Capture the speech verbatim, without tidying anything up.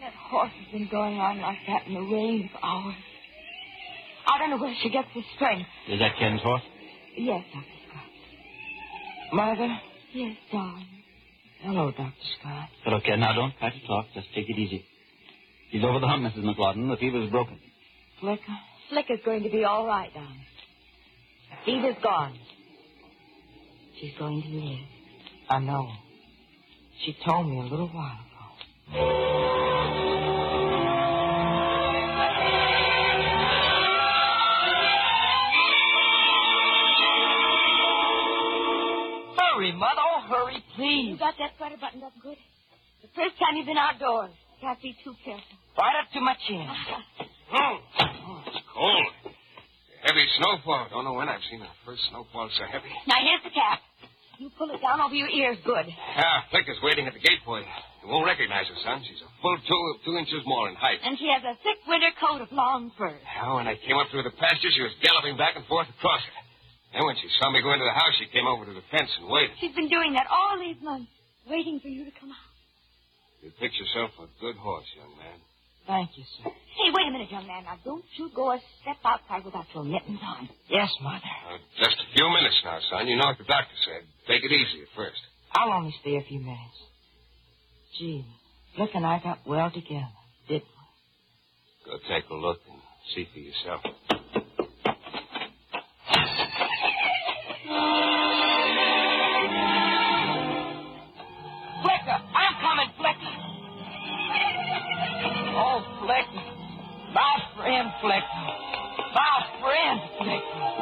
That horse has been going on like that in the rain for hours. I don't know where she gets the strength. Is that Ken's horse? Yes, Doctor Scott. Mother? Yes, darling. Hello, Doctor Scott. Hello, Ken. Now, don't try to talk. Just take it easy. He's over the hump, Missus McLaughlin. The fever's broken. Flicker? Flicker's going to be all right, darling. The fever's gone. She's going to live. I know. She told me a little while ago. Hurry, Mother. Oh, hurry, please. You got that sweater buttoned up good? The first time you've been outdoors. Can't be too careful. Right up to my chin. Oh, oh it's cold. Heavy snowfall. Don't know when I've seen a first snowfall so heavy. Now, here's the cap. You pull it down over your ears good. Ah, Flicker's waiting at the gate for you. You won't recognize her, son. She's a full two, two inches more in height. And she has a thick winter coat of long fur. Now, when I came up through the pasture, she was galloping back and forth across it. Then when she saw me go into the house, she came over to the fence and waited. She's been doing that all these months, waiting for you to come out. You picked yourself a good horse, young man. Thank you, sir. Hey, wait a minute, young man. Now, don't you go a step outside without your mittens on. Yes, Mother. Uh, just a few minutes now, son. You know what the doctor said. Take it easy at first. I'll only stay a few minutes. Gee, Flick and I got well together, didn't we? Go take a look and see for yourself.